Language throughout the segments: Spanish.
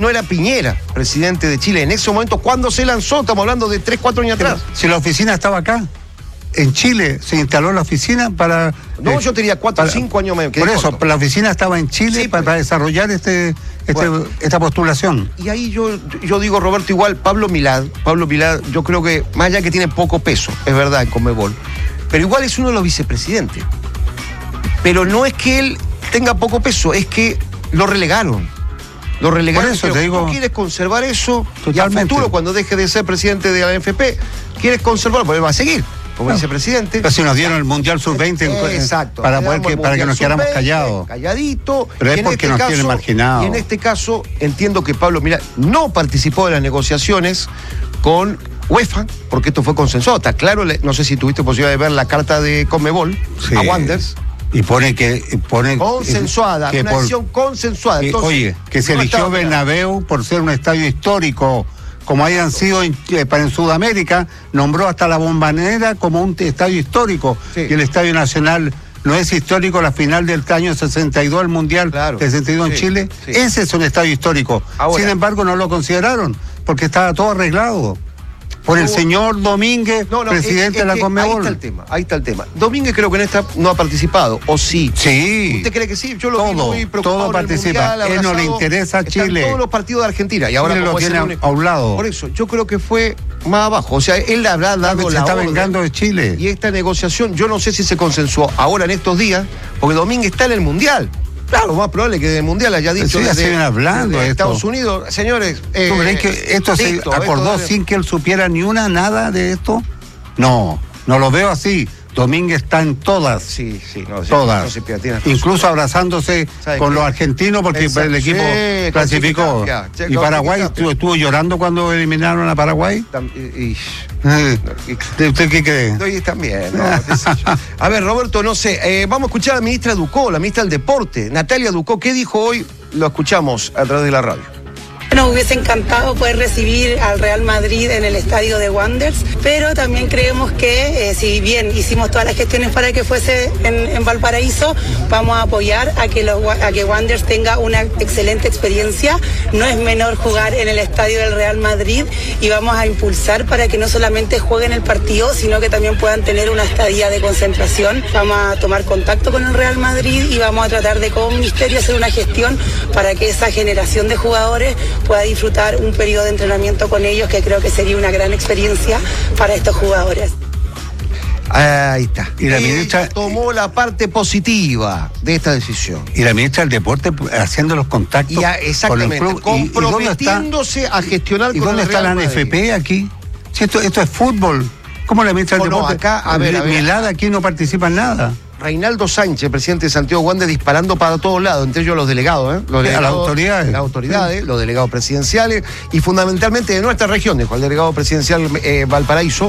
no era Piñera presidente de Chile en ese momento cuando se lanzó, estamos hablando de 3, 4 años atrás. Si la oficina estaba acá, en Chile se instaló la oficina para... No, yo tenía 4 o 5 años más. Por eso, la oficina estaba en Chile, sí, para desarrollar esta postulación. Y ahí yo digo, Roberto, igual, Pablo Milad, yo creo que, más allá que tiene poco peso, es verdad, en Conmebol, pero igual es uno de los vicepresidentes. Pero no es que él tenga poco peso, es que lo relegaron. Por eso te digo, ¿tú quieres conservar eso? Totalmente. Y al futuro, cuando deje de ser presidente de la ANFP, quieres conservarlo, porque él va a seguir como vicepresidente. Pero si nos dieron el Mundial Sub-20 exacto, para que nos quedáramos callados. Calladito. Pero es porque nos tienen marginados. Y en este caso, entiendo que Pablo Milad no participó de las negociaciones con UEFA, porque esto fue consensuado. Está claro, no sé si tuviste posibilidad de ver la carta de Conmebol a Wanderers. Y pone consensuada, una decisión consensuada. Entonces, oye, que se eligió Bernabéu por ser un estadio histórico, como hayan sido en Sudamérica, nombró hasta la Bombonera como un estadio histórico, sí. Y el Estadio Nacional no es histórico, la final del año 62, el Mundial 62 en Chile, sí. Ese es un estadio histórico. Ahora, sin embargo, no lo consideraron, porque estaba todo arreglado. Por el señor Domínguez, presidente de la Conmebol. Ahí está el tema. Domínguez creo que en esta no ha participado, ¿o sí? Sí. ¿Usted cree que sí? Yo lo vi muy preocupado. Todo participa. Mundial, él no le interesa a Chile. Todos los partidos de Argentina. Y ahora lo tiene a un lado. Por eso, yo creo que fue más abajo. O sea, él habrá dado se está vengando de Chile. Y esta negociación, yo no sé si se consensuó ahora en estos días, porque Domínguez está en el Mundial. Claro, lo más probable que del Mundial haya dicho desde Estados Unidos. Señores, ¿tú crees que esto se acordó sin que él supiera nada de esto? No lo veo así. Domínguez está en todas. Sí, todas. Incluso abrazándose con los argentinos porque el equipo clasificó. Y Paraguay estuvo llorando cuando eliminaron a Paraguay. ¿Usted qué cree? También. A ver, Roberto, no sé. Vamos a escuchar a la ministra Ducó, la ministra del Deporte, Natalia Ducó. ¿Qué dijo hoy? Lo escuchamos a través de la radio. Nos hubiese encantado poder recibir al Real Madrid en el estadio de Wanderers, pero también creemos que si bien hicimos todas las gestiones para que fuese en Valparaíso, vamos a apoyar a que Wanderers tenga una excelente experiencia. No es menor jugar en el estadio del Real Madrid y vamos a impulsar para que no solamente jueguen el partido, sino que también puedan tener una estadía de concentración. Vamos a tomar contacto con el Real Madrid y vamos a tratar de como ministerio hacer una gestión para que esa generación de jugadores pueda disfrutar un periodo de entrenamiento con ellos, que creo que sería una gran experiencia para estos jugadores. Ahí está. Y la ministra tomó la parte positiva de esta decisión. Y la ministra del Deporte haciendo los contactos con el club, comprometiéndose a gestionar. ¿Y dónde está la ANFP aquí? Si esto es fútbol. ¿Cómo la ministra del Deporte? Acá, a ver. Milad aquí no participa en nada. Reinaldo Sánchez, presidente de Santiago Wanderers, disparando para todos lados, entre ellos los delegados, las autoridades, los delegados presidenciales y fundamentalmente de nuestra región, dijo el delegado presidencial Valparaíso,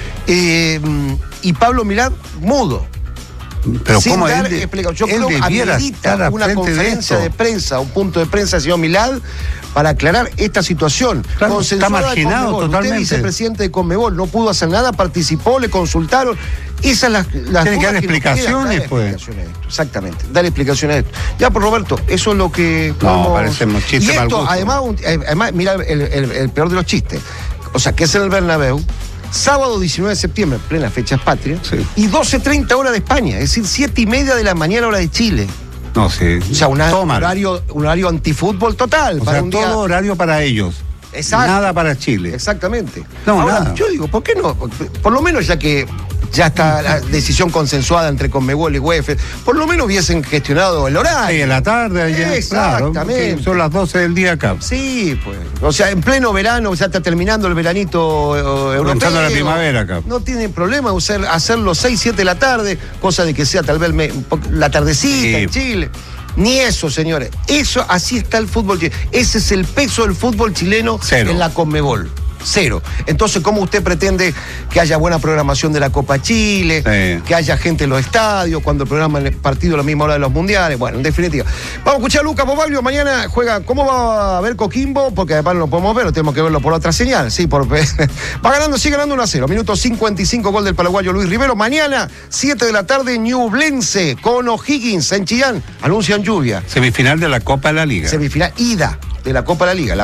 y Pablo Milad mudo. Pero sin ¿cómo dar él explicación? Yo él creo que amerita una conferencia de prensa, un punto de prensa, señor Milad, para aclarar esta situación. Claro, está marginado totalmente. Usted, vicepresidente de Conmebol, no pudo hacer nada, participó, le consultaron. Esas las tiene que dar explicaciones, pues. Exactamente, dar explicaciones a esto. Ya, por Roberto, eso es lo que... No, parece un chiste. Y esto, además, mira el peor de los chistes. O sea, que es en el Bernabéu, sábado 19 de septiembre, en plenas fechas patrias, y 12:30 hora de España, es decir, 7:30 de la mañana hora de Chile. No, sí. O sea, un horario antifútbol total. O sea, todo horario para ellos. Exacto. Nada para Chile. Exactamente. Ahora, nada. Yo digo, ¿por qué no? Por lo menos ya que ya está la decisión consensuada entre Conmebol y UEFA, por lo menos hubiesen gestionado el horario. Y en la tarde, ayer. Exactamente. Claro, son las 12 del día acá. Sí, pues. O sea, en pleno verano, ya está terminando el veranito europeo. Entrando la primavera acá. No tiene problema hacerlo 6, 7 de la tarde, cosa de que sea tal vez la tardecita en Chile. Ni eso, señores. Eso, así está el fútbol chileno. Ese es el peso del fútbol chileno en la Conmebol. 0. Entonces, ¿cómo usted pretende que haya buena programación de la Copa Chile? Que haya gente en los estadios, cuando programan el partido a la misma hora de los mundiales. Bueno, en definitiva. Vamos a escuchar a Lucas Bobaglio. Mañana juega. ¿Cómo va a ver Coquimbo? Porque además no lo podemos ver, tenemos que verlo por otra señal. Sí, va ganando, sigue ganando 1-0. Minuto 55, gol del paraguayo Luis Rivero. Mañana, 7 de la tarde, Ñublense con O'Higgins en Chillán. Anuncian lluvia. Semifinal de la Copa de la Liga. Semifinal ida de la Copa de la Liga.